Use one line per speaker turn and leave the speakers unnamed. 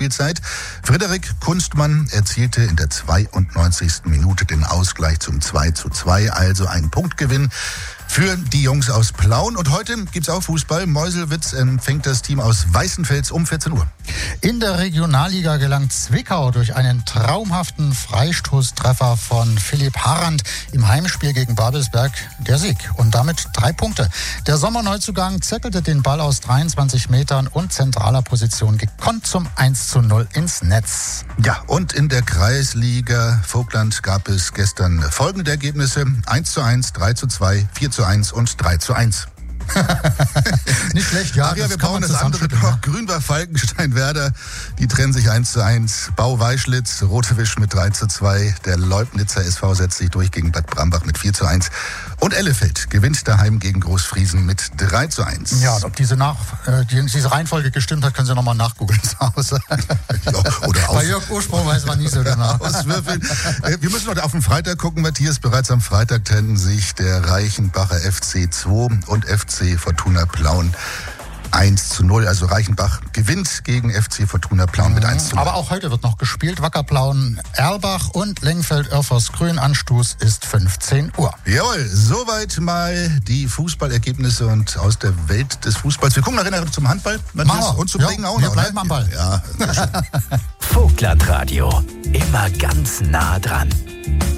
Nachspielzeit. Frederik Kunstmann erzielte in der 92. Minute den Ausgleich zum 2:2, also ein Punktgewinn für die Jungs aus Plauen. Und heute gibt's auch Fußball. Meuselwitz empfängt das Team aus Weißenfels um 14 Uhr.
In der Regionalliga gelang Zwickau durch einen traumhaften Freistoßtreffer von Philipp Harrand im Heimspiel gegen Babelsberg der Sieg und damit 3 Punkte. Der Sommerneuzugang zirkelte den Ball aus 23 Metern und zentraler Position gekonnt zum 1:0 ins Netz.
Ja, und in der Kreisliga Vogtland gab es gestern folgende Ergebnisse: 1:1, 3:2, 4:1 und 3:1.
Nicht schlecht, ja.
Ach ja, wir bauen das andere noch. Grünbach-Falkenstein-Werder, die trennen sich 1:1. Bau-Weischlitz, Rote Wisch mit 3:2. Der Leubnitzer SV setzt sich durch gegen Bad Brambach mit 4:1. Und Ellefeld gewinnt daheim gegen Großfriesen mit 3:1.
Ja, und ob diese Reihenfolge gestimmt hat, können Sie nochmal nachgoogeln zu Hause.
Oder
Bei Jörg Ursprung weiß man nicht so genau.
Auswürfeln. Wir müssen noch auf den Freitag gucken, Matthias. Bereits am Freitag trennen sich der Reichenbacher FC 2 und FC Fortuna Plauen 1:0. Also Reichenbach gewinnt gegen FC Fortuna Plauen mit 1:0.
Aber auch heute wird noch gespielt. Wacker Plauen Erlbach und Lengfeld Örfers Grün. Anstoß ist 15 Uhr.
Jawohl, soweit mal die Fußballergebnisse und aus der Welt des Fußballs. Wir gucken nachher zum Handball, Matthias, und zu Regen auch noch.
Wir bleiben am Ball.
Ja,
Vogtland Radio, immer ganz nah dran.